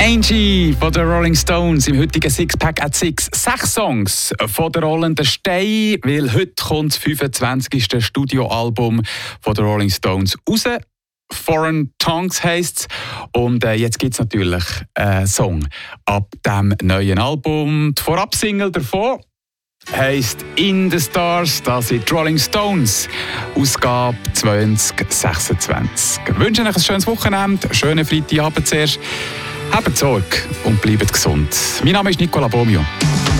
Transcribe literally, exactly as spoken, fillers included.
Angie von den Rolling Stones im heutigen Sixpack at Six. Sechs Songs von der rollenden Steine, weil heute kommt das fünfundzwanzigste Studioalbum von den Rolling Stones raus. Foreign Tongues heisst es. Und äh, jetzt gibt es natürlich einen Song ab dem neuen Album. Die Vorabsingle davon heisst In the Stars. Das sind die Rolling Stones. Ausgabe zwanzig sechsundzwanzig. Ich wünsche euch ein schönes Wochenende, einen schönen Freitagabend zuerst. Habt Sorge und bleibt gesund. Mein Name ist Nicola Bomio.